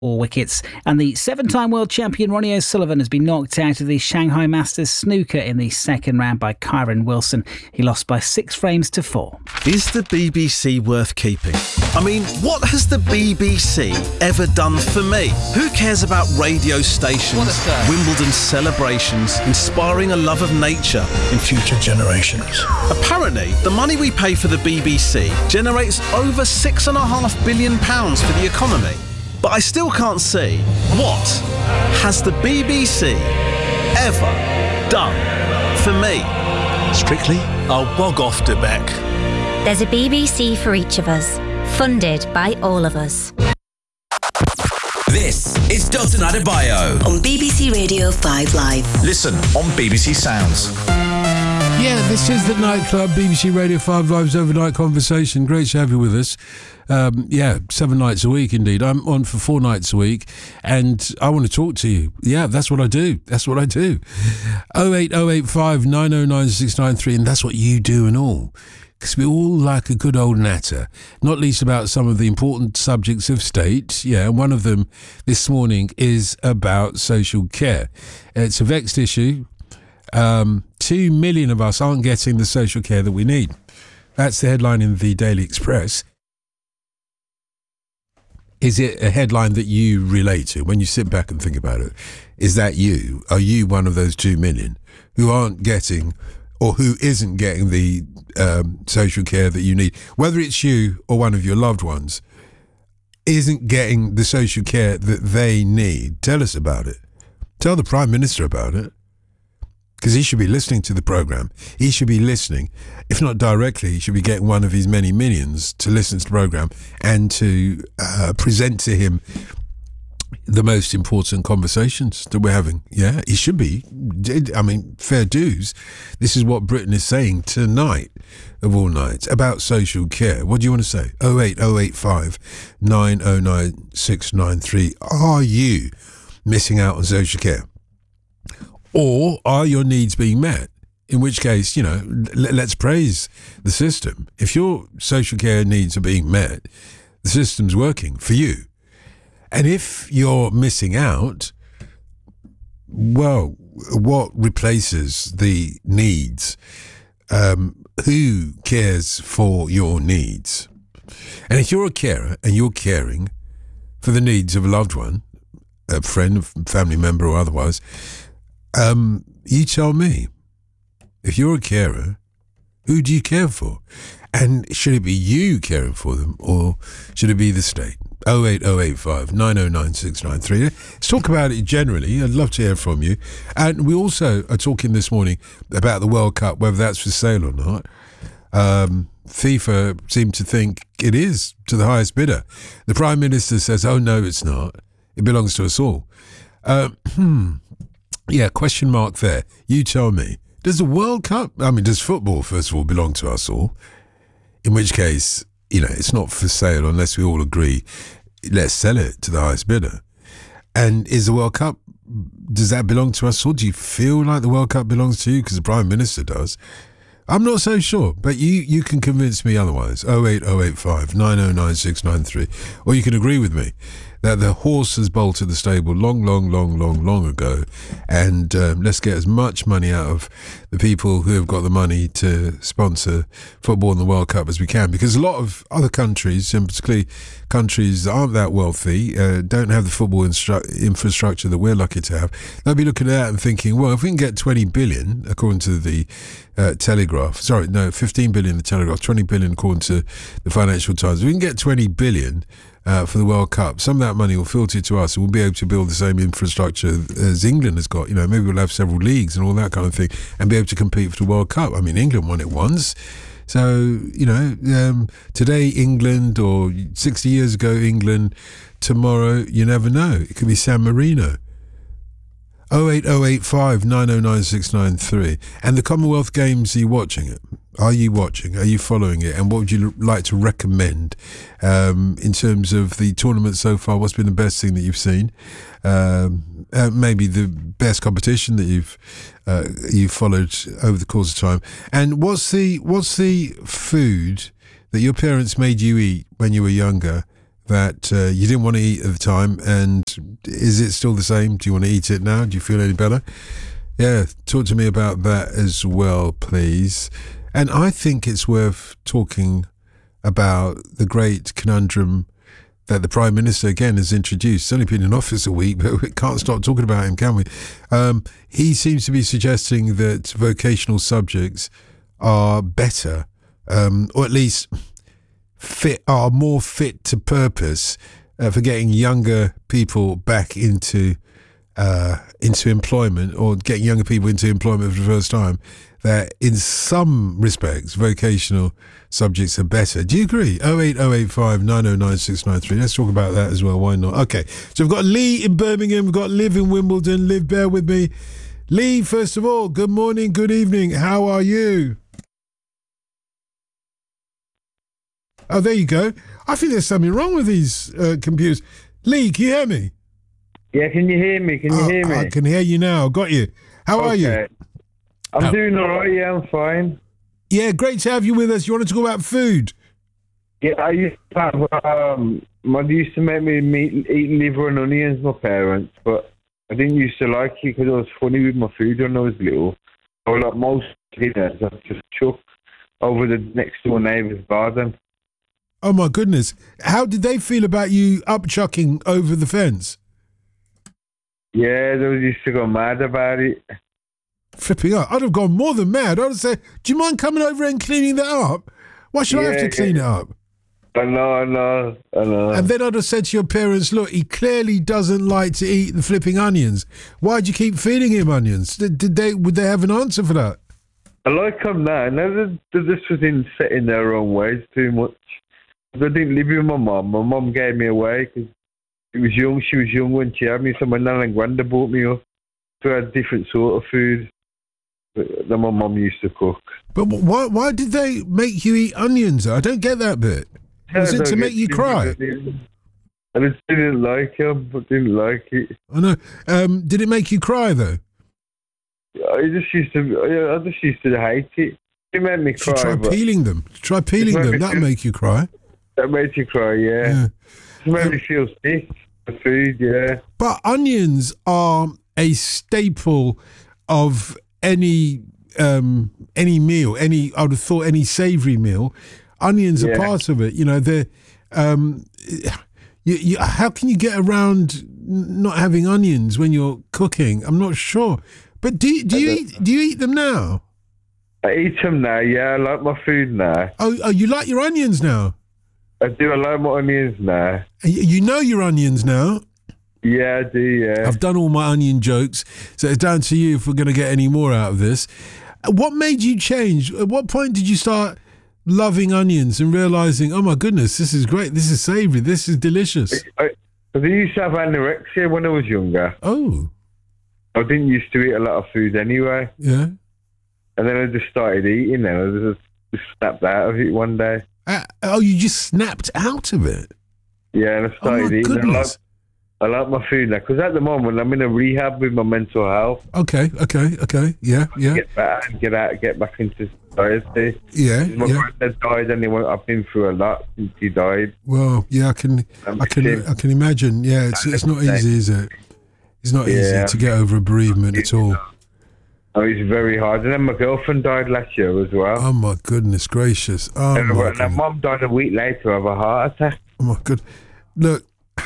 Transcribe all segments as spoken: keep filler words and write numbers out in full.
All wickets. And the seven-time world champion Ronnie O'Sullivan has been knocked out of the Shanghai Masters snooker in the second round by Kyron Wilson. He lost by six frames to four. Is the B B C worth keeping? I mean, what has the B B C ever done for me? Who cares about radio stations, Wimbledon celebrations, inspiring a love of nature in future generations? Apparently, the money we pay for the B B C generates over six and a half billion pounds for the economy. But I still can't see, what has the B B C ever done for me? Strictly, I'll bog off to Beck. There's a B B C for each of us, funded by all of us. This is Dalton Adebayo on B B C Radio five Live. Listen on B B C Sounds. Yeah, this is the Nightclub, B B C Radio five Live's overnight conversation. Great to have you with us. Um, yeah, seven nights a week, indeed. I'm on for four nights a week, and I want to talk to you. Yeah, that's what I do. That's what I do. oh eight oh eight five nine oh nine six nine three, and that's what you do and all. Because we all like a good old natter, not least about some of the important subjects of state. Yeah, and one of them this morning is about social care. It's a vexed issue. Um, two million of us aren't getting the social care that we need. That's the headline in the Daily Express. Is it a headline that you relate to when you sit back and think about it? Is that you? Are you one of those two million who aren't getting or who isn't getting the um, social care that you need? Whether it's you or one of your loved ones isn't getting the social care that they need. Tell us about it. Tell the Prime Minister about it. Because he should be listening to the programme. He should be listening, if not directly, he should be getting one of his many minions to listen to the programme and to uh, present to him the most important conversations that we're having. Yeah, he should be. I mean, fair dues. This is what Britain is saying tonight, of all nights, about social care. What do you want to say? oh eight oh eight five nine oh nine six nine three. Are you missing out on social care? Or are your needs being met? In which case, you know, l- let's praise the system. If your social care needs are being met, the system's working for you. And if you're missing out, well, what replaces the needs? Um, who cares for your needs? And if you're a carer and you're caring for the needs of a loved one, a friend, a family member or otherwise, Um, you tell me, if you're a carer, who do you care for? And should it be you caring for them, or should it be the state? oh eight oh eight five nine oh nine six nine three. Let's talk about it generally. I'd love to hear from you. And we also are talking this morning about the World Cup, whether that's for sale or not. Um, FIFA seem to think it is to the highest bidder. The Prime Minister says, oh no, it's not. It belongs to us all. Uh, hmm. Yeah, question mark there. You tell me. Does the World Cup, I mean, does football, first of all, belong to us all? In which case, you know, it's not for sale unless we all agree, let's sell it to the highest bidder. And is the World Cup, does that belong to us all? Do you feel like the World Cup belongs to you? Because the Prime Minister does. I'm not so sure, but you, you can convince me otherwise. oh eight oh eight five nine oh nine six nine three. Or you can agree with me that the horse has bolted the stable long, long, long, long, long ago. And um, let's get as much money out of the people who have got the money to sponsor football in the World Cup as we can. Because a lot of other countries, and particularly countries that aren't that wealthy, uh, don't have the football instru- infrastructure that we're lucky to have. They'll be looking at that and thinking, well, if we can get twenty billion, according to the uh, Telegraph, sorry, no, fifteen billion the Telegraph, twenty billion according to the Financial Times, if we can get twenty billion Uh, for the World Cup, some of that money will filter to us and we'll be able to build the same infrastructure as England has got. You know, maybe we'll have several leagues and all that kind of thing and be able to compete for the World Cup. I mean, England won it once. So, you know, um, today England, or sixty years ago England, tomorrow you never know. It could be San Marino. oh eight oh eight five nine oh nine six nine three. And the Commonwealth Games, are you watching it? Are you watching? Are you following it? And what would you like to recommend um, in terms of the tournament so far? What's been the best thing that you've seen? Um, uh, maybe the best competition that you've uh, you've followed over the course of time. And what's the what's the food that your parents made you eat when you were younger that uh, you didn't want to eat at the time, and is it still the same? Do you want to eat it now? Do you feel any better? Yeah, talk to me about that as well, please. And I think it's worth talking about the great conundrum that the Prime Minister, again, has introduced. He's only been in office a week, but we can't stop talking about him, can we? Um, he seems to be suggesting that vocational subjects are better, um, or at least fit, are more fit to purpose uh, for getting younger people back into uh, into employment, or getting younger people into employment for the first time. That in some respects, vocational subjects are better. Do you agree? oh eight oh eight five nine oh nine six nine three. Let's talk about that as well. Why not? Okay. So we've got Lee in Birmingham. We've got Liv in Wimbledon. Liv, bear with me. Lee, first of all, good morning, good evening. How are you? Oh, there you go. I think there's something wrong with these uh, computers. Lee, can you hear me? Yeah, can you hear me? Can you oh, hear me? I can hear you now. Got you. How okay. are you? I'm oh. doing all right. Yeah, I'm fine. Yeah, great to have you with us. You want to talk about food? Yeah, I used to have, um, my mother used to make me meat, eat liver and onions, my parents, but I didn't used to like it because I was funny with my food when I was little. So like most dinners, I just chuck over the next door neighbour's garden. Oh my goodness. How did they feel about you upchucking over the fence? Yeah, they used to go mad about it. Flipping up. I'd have gone more than mad. I'd have said, do you mind coming over and cleaning that up? Why should yeah, I have to clean yeah. it up? I know, I know, I know. And then I'd have said to your parents, look, he clearly doesn't like to eat the flipping onions. Why'd you keep feeding him onions? Did, did they? Would they have an answer for that? I like them now. No, they, they just was in set in their own ways too much. I didn't live with my mum. My mum gave me away because she was young. She was young when she had me, so my nan and granda brought me up. So I had different sort of food that my mum used to cook. But why why did they make you eat onions? I don't get that bit. Was it to make you cry? I just didn't like them. I didn't like it. I know. Um, did it make you cry though? I just used to. I just used to hate it. It made me cry. Try peeling them. Try peeling them. That'll make you cry. That made you cry. Yeah. yeah. It made um, me feel sick. The food. Yeah. But onions are a staple of any um, any meal, any I would have thought any savoury meal. Onions yeah. are part of it. You know, they're um, you, you, how can you get around not having onions when you're cooking? I'm not sure. But do you, do you eat do you eat them now? I eat them now. Yeah, I like my food now. Oh, oh, you like your onions now? I do. I like my onions now. You know your onions now. Yeah, I do, yeah. I've done all my onion jokes, so it's down to you if we're going to get any more out of this. What made you change? At what point did you start loving onions and realising, oh my goodness, this is great, this is savoury, this is delicious? I, I used to have anorexia when I was younger. Oh. I didn't used to eat a lot of food anyway. Yeah. And then I just started eating and I just, just snapped out of it one day. Uh, oh, you just snapped out of it? Yeah, and I started oh my eating. Goodness. I like my food now because at the moment I'm in a rehab with my mental health. Okay, okay, okay, yeah, yeah. Get back and get out, get back into society. Yeah, my yeah. granddad died, and I've been through a lot since he died. Well, yeah, I can, I'm I can, him. I can imagine. Yeah, it's it's not easy, is it? It's not yeah. easy to get over a bereavement at all. Oh, it's very hard. And then my girlfriend died last year as well. Oh my goodness gracious! Oh and my and my mum died a week later of a heart attack. Oh my good. Look.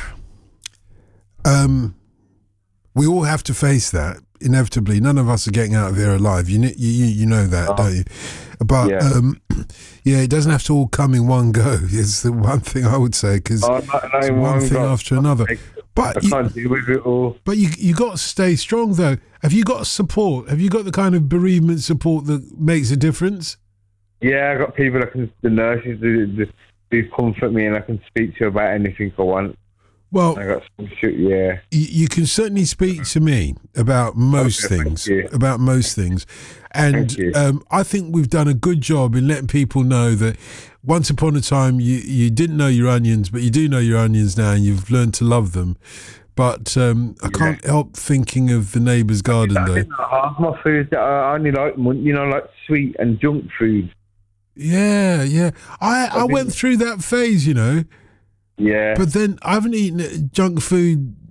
Um, we all have to face that inevitably. None of us are getting out of here alive. You you you know that, oh. don't you? But yeah. Um, yeah, it doesn't have to all come in one go. It's the one thing I would say because oh, it's one, one thing go. after another. But I you, can't deal with it all. But you you got to stay strong though. Have you got support? Have you got the kind of bereavement support that makes a difference? Yeah, I got people that can, the nurses who, who comfort me, and I can speak to about anything I want. Well, I got some shit, yeah. You, you can certainly speak to me about most okay, things, about most things, and um, I think we've done a good job in letting people know that once upon a time you, you didn't know your onions, but you do know your onions now, and you've learned to love them. But um, I yeah. can't help thinking of the neighbour's garden, I though. Like half my food, I only like, you know, like sweet and junk food. Yeah, yeah. I, I went through that phase, you know. Yeah. But then I haven't eaten junk food